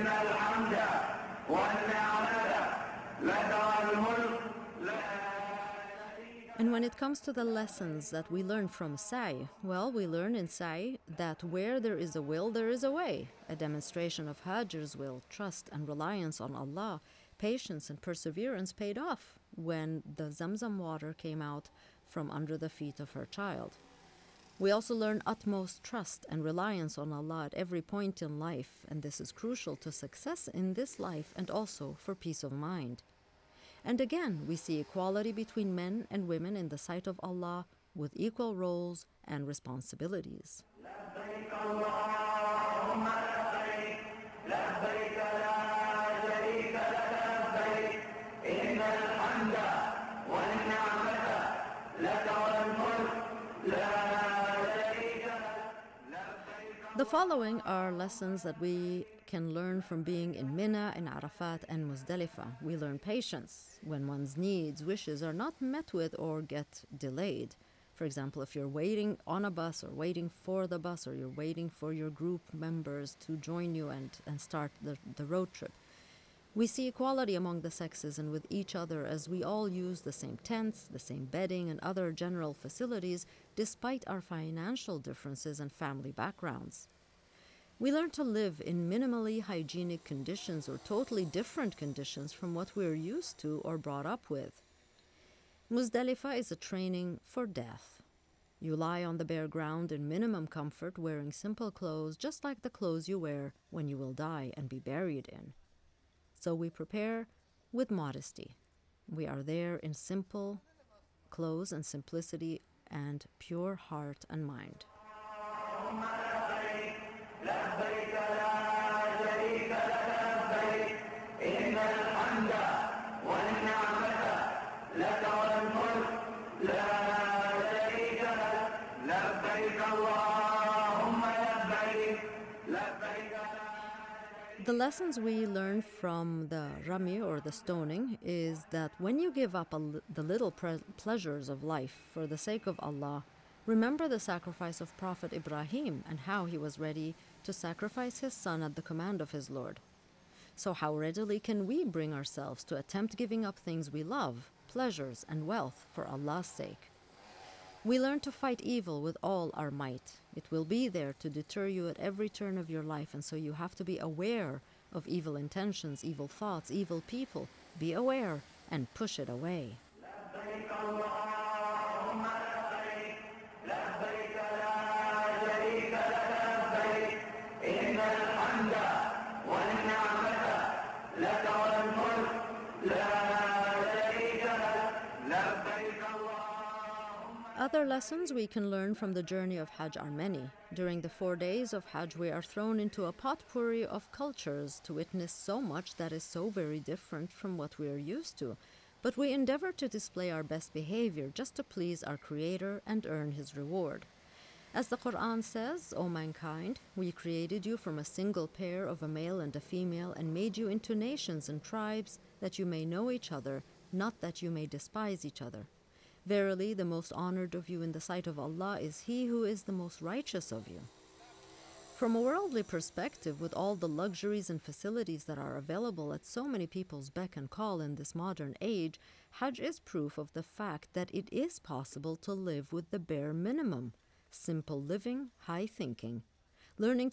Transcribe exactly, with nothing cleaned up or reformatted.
الحمد والنعمة لك والملك لا. And when it comes to the lessons that we learn from Sa'i, well, we learn in Sa'i that where there is a will, there is a way, a demonstration of Hajar's will, trust and reliance on Allah, patience and perseverance paid off when the Zamzam water came out from under the feet of her child. We also learn utmost trust and reliance on Allah at every point in life, and this is crucial to success in this life and also for peace of mind. And again, we see equality between men and women in the sight of Allah with equal roles and responsibilities. لبيك اللهم لبيك لبيك لا شريك لك لبيك إن الحمد والنعمة لك والملك لا شريك لك. The following are lessons that we can learn from being in Mina, in Arafat, and Muzdalifah. We learn patience when one's needs, wishes are not met with or get delayed. For example, if you're waiting on a bus or waiting for the bus, or you're waiting for your group members to join you and, and start the, the road trip. We see equality among the sexes and with each other as we all use the same tents, the same bedding, and other general facilities despite our financial differences and family backgrounds. We learn to live in minimally hygienic conditions or totally different conditions from what we're used to or brought up with. Muzdalifah is a training for death. You lie on the bare ground in minimum comfort, wearing simple clothes just like the clothes you wear when you will die and be buried in. So we prepare with modesty. We are there in simple clothes and simplicity and pure heart and mind. لبيك لا شريك لك لبيك إن الحمد والنعمة لك والملك لا شريك لك لبيك اللهم لبيك لبيك لا. The lessons we learn from the Rami or the stoning is that when you give up a l- the little pre- pleasures of life for the sake of Allah, remember the sacrifice of Prophet Ibrahim and how he was ready to sacrifice his son at the command of his Lord. So how readily can we bring ourselves to attempt giving up things we love, pleasures and wealth for Allah's sake? We learn to fight evil with all our might. It will be there to deter you at every turn of your life, and so you have to be aware of evil intentions, evil thoughts, evil people. Be aware and push it away. لبيك اللهم لبيك لبيك لا شريك لك لبيك إن الحمد والنعمة لك والملك لا شريك لك لبيك اللهم. Other lessons we can learn from the journey of Hajj are many. During the four days of Hajj, we are thrown into a potpourri of cultures to witness so much that is so very different from what we are used to. But we endeavor to display our best behavior just to please our Creator and earn His reward. As the Quran says, O mankind, we created you from a single pair of a male and a female and made you into nations and tribes that you may know each other, not that you may despise each other. Verily, the most honored of you in the sight of Allah is He who is the most righteous of you. From a worldly perspective, with all the luxuries and facilities that are available at so many people's beck and call in this modern age, Hajj is proof of the fact that it is possible to live with the bare minimum. Simple living, high thinking. Learning